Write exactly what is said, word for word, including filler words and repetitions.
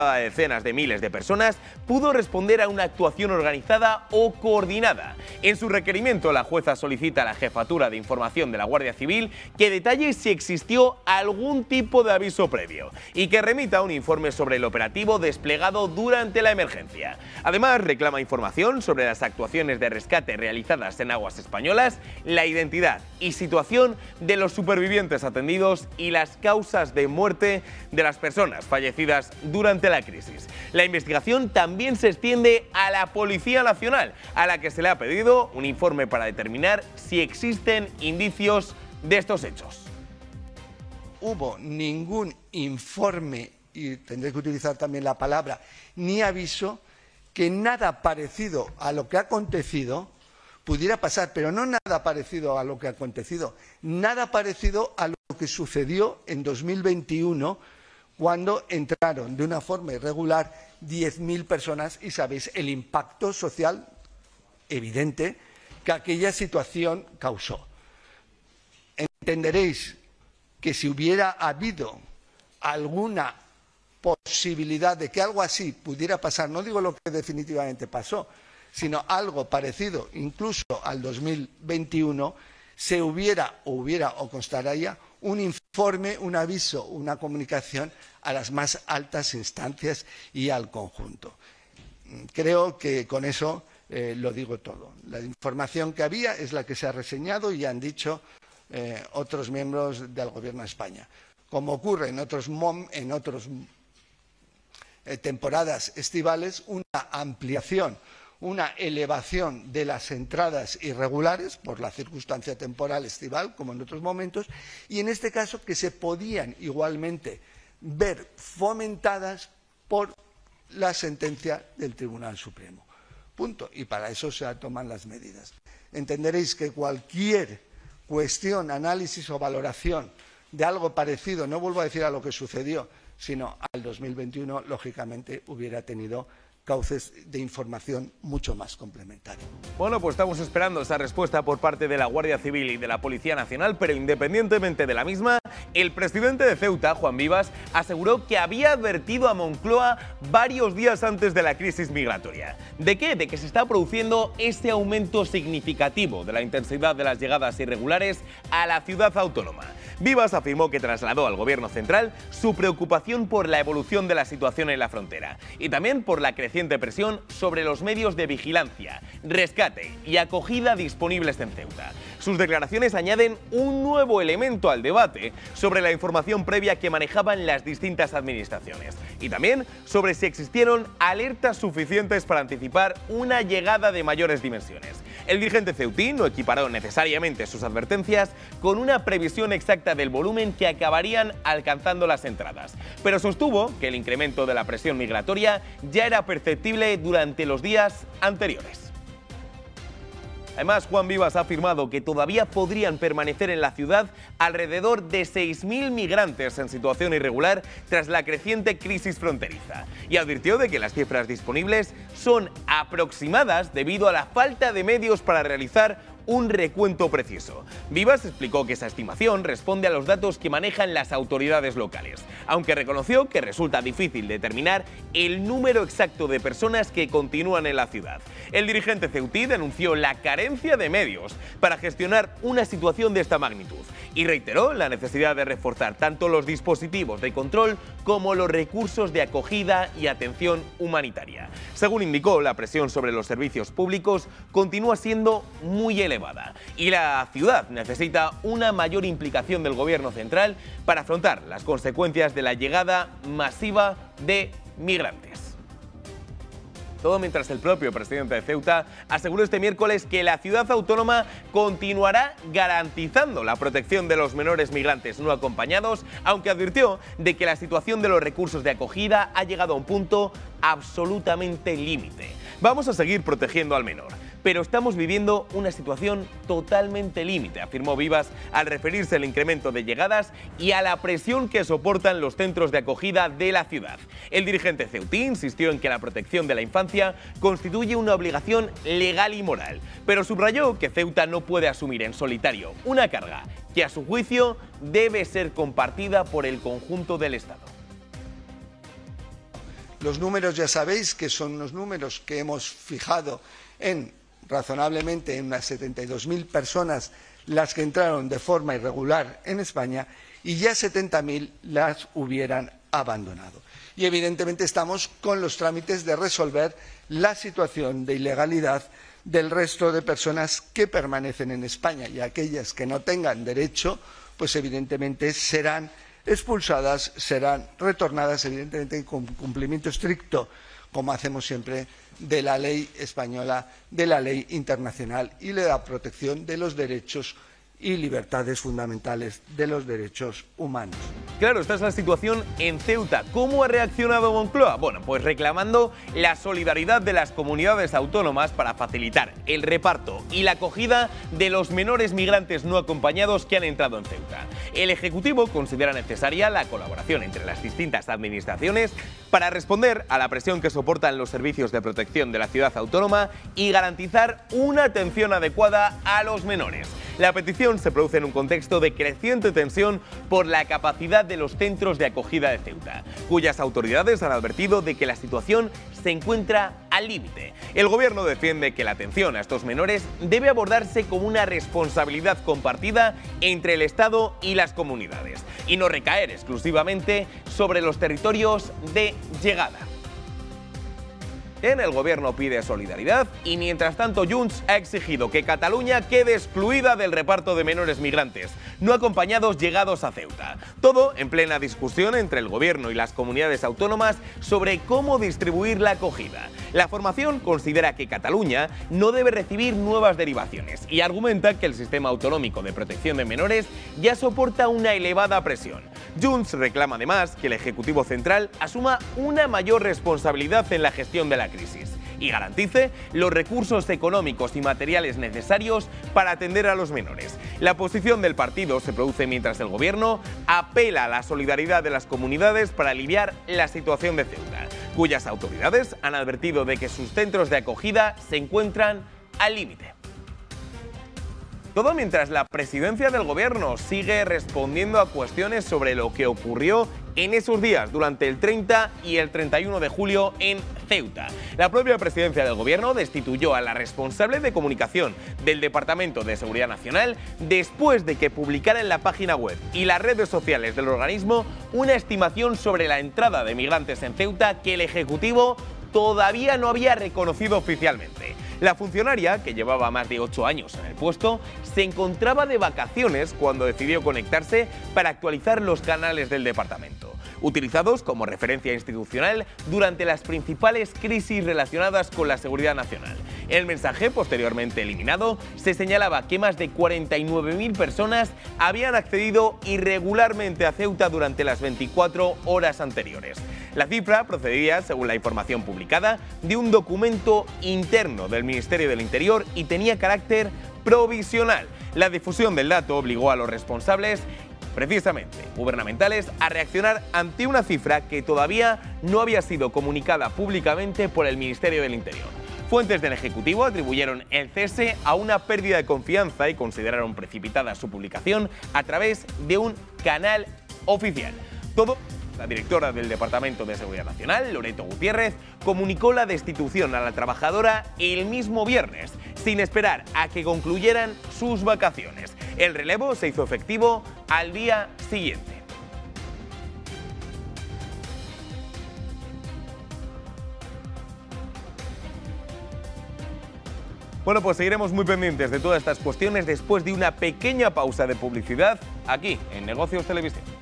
a decenas de miles de personas, pudo responder a una actuación organizada o coordinada. En su requerimiento, la jueza solicita a la Jefatura de Información de la Guardia Civil que detalle si existió algún tipo de aviso previo y que remita un informe sobre el operativo desplegado durante la emergencia. Además, reclama información sobre las actuaciones de rescate realizadas en aguas españolas, la identidad y situación de los supervivientes atendidos y las causas de muerte de las personas fallecidas durante la crisis. La investigación también se extiende a la Policía Nacional, a la que se le ha pedido un informe para determinar si existen indicios de estos hechos. Hubo ningún informe, y tendré que utilizar también la palabra, ni aviso, que nada parecido a lo que ha acontecido pudiera pasar, pero no nada parecido a lo que ha acontecido, nada parecido a lo que sucedió en dos mil veintiuno, cuando entraron de una forma irregular diez mil personas y sabéis el impacto social evidente que aquella situación causó. Entenderéis que si hubiera habido alguna posibilidad de que algo así pudiera pasar, no digo lo que definitivamente pasó, sino algo parecido incluso al dos mil veintiuno, se hubiera o hubiera o constaría un informe, un aviso, una comunicación a las más altas instancias y al conjunto. Creo que con eso eh, lo digo todo. La información que había es la que se ha reseñado y han dicho eh, otros miembros del Gobierno de España. Como ocurre en otros, mom, en otros eh, temporadas estivales, una ampliación, una elevación de las entradas irregulares por la circunstancia temporal estival, como en otros momentos, y en este caso que se podían igualmente ver fomentadas por la sentencia del Tribunal Supremo. Punto. Y para eso se toman las medidas. Entenderéis que cualquier cuestión, análisis o valoración de algo parecido, no vuelvo a decir a lo que sucedió, sino al dos mil veintiuno, lógicamente hubiera tenido cauces de información mucho más complementarios. Bueno, pues estamos esperando esa respuesta por parte de la Guardia Civil y de la Policía Nacional, pero independientemente de la misma, el presidente de Ceuta, Juan Vivas, aseguró que había advertido a Moncloa varios días antes de la crisis migratoria. ¿De qué? De que se está produciendo este aumento significativo de la intensidad de las llegadas irregulares a la ciudad autónoma. Vivas afirmó que trasladó al Gobierno central su preocupación por la evolución de la situación en la frontera y también por la creciente presión sobre los medios de vigilancia, rescate y acogida disponibles en Ceuta. Sus declaraciones añaden un nuevo elemento al debate sobre la información previa que manejaban las distintas administraciones y también sobre si existieron alertas suficientes para anticipar una llegada de mayores dimensiones. El dirigente ceutí no equiparó necesariamente sus advertencias con una previsión exacta del volumen que acabarían alcanzando las entradas, pero sostuvo que el incremento de la presión migratoria ya era perceptible durante los días anteriores. Además, Juan Vivas ha afirmado que todavía podrían permanecer en la ciudad alrededor de seis mil migrantes en situación irregular tras la creciente crisis fronteriza y advirtió de que las cifras disponibles son aproximadas debido a la falta de medios para realizar un recuento preciso. Vivas explicó que esa estimación responde a los datos que manejan las autoridades locales, aunque reconoció que resulta difícil determinar el número exacto de personas que continúan en la ciudad. El dirigente ceutí denunció la carencia de medios para gestionar una situación de esta magnitud y reiteró la necesidad de reforzar tanto los dispositivos de control como los recursos de acogida y atención humanitaria. Según indicó, la presión sobre los servicios públicos continúa siendo muy elevada. elevada y la ciudad necesita una mayor implicación del Gobierno central para afrontar las consecuencias de la llegada masiva de migrantes. Todo mientras el propio presidente de Ceuta aseguró este miércoles que la ciudad autónoma continuará garantizando la protección de los menores migrantes no acompañados, aunque advirtió de que la situación de los recursos de acogida ha llegado a un punto absolutamente límite. Vamos a seguir protegiendo al menor, pero estamos viviendo una situación totalmente límite, afirmó Vivas al referirse al incremento de llegadas y a la presión que soportan los centros de acogida de la ciudad. El dirigente ceutí insistió en que la protección de la infancia constituye una obligación legal y moral, pero subrayó que Ceuta no puede asumir en solitario una carga que a su juicio debe ser compartida por el conjunto del Estado. Los números ya sabéis que son unos números que hemos fijado en razonablemente en unas setenta y dos mil personas las que entraron de forma irregular en España y ya setenta mil las hubieran abandonado. Y evidentemente estamos con los trámites de resolver la situación de ilegalidad del resto de personas que permanecen en España, y aquellas que no tengan derecho, pues evidentemente serán expulsadas, serán retornadas, evidentemente con cumplimiento estricto, como hacemos siempre, de la ley española, de la ley internacional y de la protección de los derechos y libertades fundamentales de los derechos humanos. Claro, esta es la situación en Ceuta. ¿Cómo ha reaccionado Moncloa? Bueno, pues reclamando la solidaridad de las comunidades autónomas para facilitar el reparto y la acogida de los menores migrantes no acompañados que han entrado en Ceuta. El Ejecutivo considera necesaria la colaboración entre las distintas administraciones para responder a la presión que soportan los servicios de protección de la ciudad autónoma y garantizar una atención adecuada a los menores. La petición se produce en un contexto de creciente tensión por la capacidad de los centros de acogida de Ceuta, cuyas autoridades han advertido de que la situación se encuentra al límite. El gobierno defiende que la atención a estos menores debe abordarse como una responsabilidad compartida entre el Estado y las comunidades, y no recaer exclusivamente sobre los territorios de llegada. En el gobierno pide solidaridad y mientras tanto Junts ha exigido que Cataluña quede excluida del reparto de menores migrantes no acompañados llegados a Ceuta. Todo en plena discusión entre el gobierno y las comunidades autónomas sobre cómo distribuir la acogida. La formación considera que Cataluña no debe recibir nuevas derivaciones y argumenta que el sistema autonómico de protección de menores ya soporta una elevada presión. Junts reclama además que el Ejecutivo Central asuma una mayor responsabilidad en la gestión de la crisis y garantice los recursos económicos y materiales necesarios para atender a los menores. La posición del partido se produce mientras el gobierno apela a la solidaridad de las comunidades para aliviar la situación de Ceuta, cuyas autoridades han advertido de que sus centros de acogida se encuentran al límite. Todo mientras la presidencia del gobierno sigue respondiendo a cuestiones sobre lo que ocurrió en esos días durante el treinta y el treinta y uno de julio en Ceuta. La propia presidencia del gobierno destituyó a la responsable de comunicación del Departamento de Seguridad Nacional después de que publicara en la página web y las redes sociales del organismo una estimación sobre la entrada de migrantes en Ceuta que el Ejecutivo todavía no había reconocido oficialmente. La funcionaria, que llevaba más de ocho años en el puesto, se encontraba de vacaciones cuando decidió conectarse para actualizar los canales del departamento, utilizados como referencia institucional durante las principales crisis relacionadas con la seguridad nacional. En el mensaje, posteriormente eliminado, se señalaba que más de cuarenta y nueve mil personas habían accedido irregularmente a Ceuta durante las veinticuatro horas anteriores. La cifra procedía, según la información publicada, de un documento interno del Ministerio del Interior y tenía carácter provisional. La difusión del dato obligó a los responsables, precisamente gubernamentales, a reaccionar ante una cifra que todavía no había sido comunicada públicamente por el Ministerio del Interior. Fuentes del Ejecutivo atribuyeron el cese a una pérdida de confianza y consideraron precipitada su publicación a través de un canal oficial. Todo La directora del Departamento de Seguridad Nacional, Loreto Gutiérrez, comunicó la destitución a la trabajadora el mismo viernes, sin esperar a que concluyeran sus vacaciones. El relevo se hizo efectivo al día siguiente. Bueno, pues seguiremos muy pendientes de todas estas cuestiones después de una pequeña pausa de publicidad aquí en Negocios Televisión.